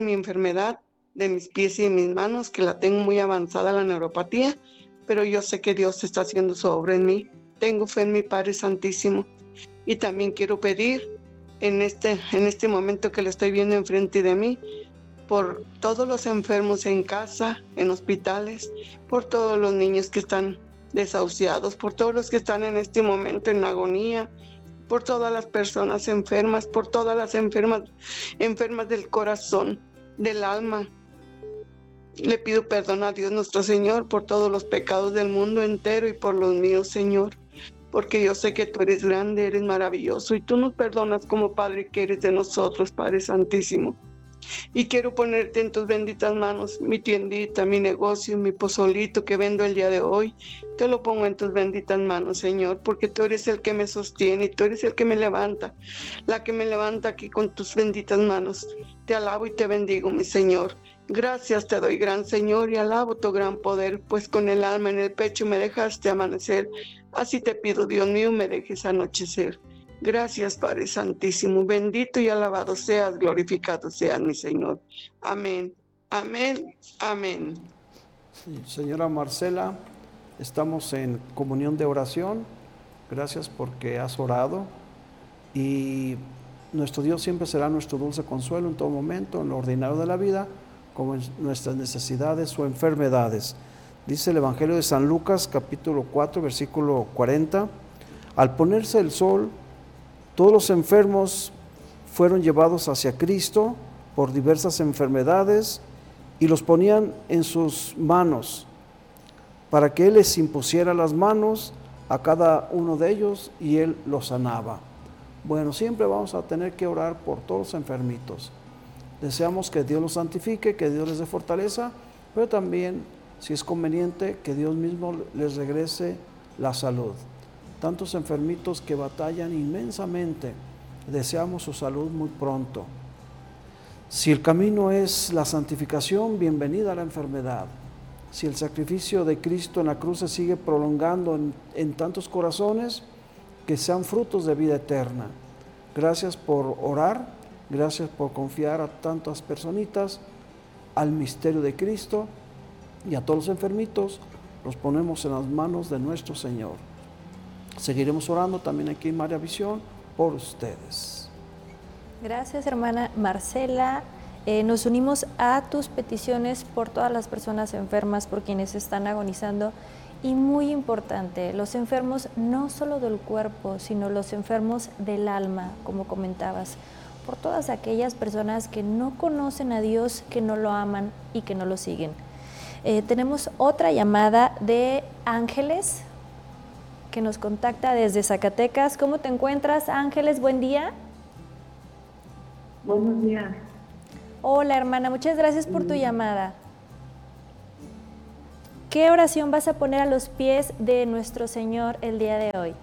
mi enfermedad de mis pies y de mis manos, que la tengo muy avanzada, la neuropatía, pero yo sé que Dios está haciendo su obra en mí. Tengo fe en mi Padre Santísimo. Y también quiero pedir en este momento que lo estoy viendo enfrente de mí, por todos los enfermos en casa, en hospitales, por todos los niños que están desahuciados, por todos los que están en este momento en agonía, por todas las personas enfermas, por todas las enfermas del corazón, del alma. Le pido perdón a Dios nuestro Señor por todos los pecados del mundo entero y por los míos, Señor, porque yo sé que tú eres grande, eres maravilloso y tú nos perdonas como Padre que eres de nosotros, Padre Santísimo. Y quiero ponerte en tus benditas manos mi tiendita, mi negocio, mi pozolito que vendo el día de hoy. Te lo pongo en tus benditas manos, Señor, porque tú eres el que me sostiene y tú eres el que me levanta, la que me levanta aquí con tus benditas manos. Te alabo y te bendigo, mi Señor. Gracias te doy, gran Señor, y alabo tu gran poder, pues con el alma en el pecho me dejaste amanecer. Así te pido, Dios mío, me dejes anochecer. Gracias, Padre Santísimo. Bendito y alabado seas, glorificado seas, mi Señor. Amén, amén, amén. Sí, señora Marcela, estamos en comunión de oración. Gracias porque has orado y nuestro Dios siempre será nuestro dulce consuelo en todo momento, en lo ordinario de la vida, como en nuestras necesidades o enfermedades. Dice el Evangelio de San Lucas, capítulo 4, versículo 40. Al ponerse el sol, todos los enfermos fueron llevados hacia Cristo por diversas enfermedades y los ponían en sus manos para que Él les impusiera las manos a cada uno de ellos y Él los sanaba. Bueno, siempre vamos a tener que orar por todos los enfermitos. Deseamos que Dios los santifique, que Dios les dé fortaleza, pero también, si es conveniente, que Dios mismo les regrese la salud. Tantos enfermitos que batallan inmensamente, deseamos su salud muy pronto. Si el camino es la santificación, bienvenida a la enfermedad. Si el sacrificio de Cristo en la cruz se sigue prolongando en tantos corazones, que sean frutos de vida eterna. Gracias por orar, gracias por confiar a tantas personitas al misterio de Cristo, y a todos los enfermitos los ponemos en las manos de nuestro Señor. Seguiremos orando también aquí en María Visión por ustedes. Gracias, hermana Marcela. Nos unimos a tus peticiones por todas las personas enfermas, por quienes están agonizando. Y muy importante, los enfermos no solo del cuerpo, sino los enfermos del alma, como comentabas, por todas aquellas personas que no conocen a Dios, que no lo aman y que no lo siguen. Tenemos otra llamada de Ángeles, que nos contacta desde Zacatecas. ¿Cómo te encuentras, Ángeles? Buen día. Buenos días. Hola, hermana, muchas gracias por tu llamada. ¿Qué oración vas a poner a los pies de nuestro Señor el día de hoy?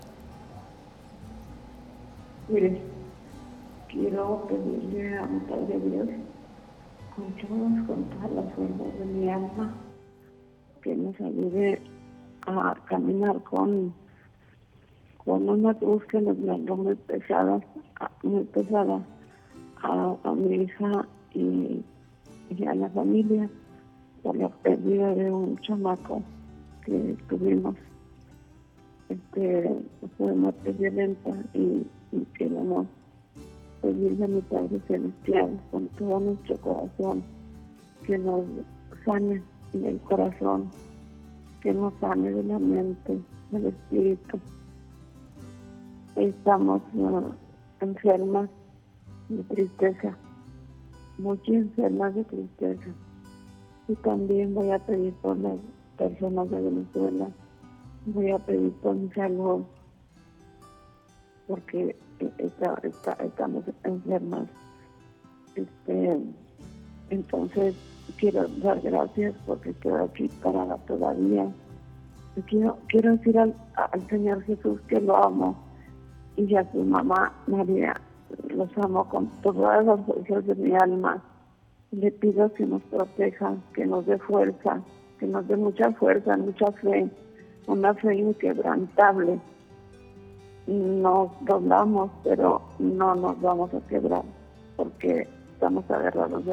Mire, quiero pedirle a mi Padre Dios, con todas las fuerzas de mi alma, que nos ayude a caminar con una cruz que nos mandó muy pesada a mi hija y a la familia, por la pérdida de un chamaco que tuvimos. Fue muerte violenta y queremos pedirle a mi Padre Celestial con todo nuestro corazón que nos sane del corazón, que nos sane de la mente, del espíritu. Estamos enfermas de tristeza, muy enfermas de tristeza. Y también voy a pedir por las personas de Venezuela, voy a pedir por mi salud, porque estamos enfermas. Entonces quiero dar gracias porque estoy aquí parada todavía. Y quiero decir al Señor Jesús que lo amo, y a su mamá María, los amo con todas las fuerzas de mi alma. Le pido que nos proteja, que nos dé fuerza, que nos dé mucha fuerza, mucha fe, una fe inquebrantable. Nos doblamos, pero no nos vamos a quebrar, porque estamos agarrados de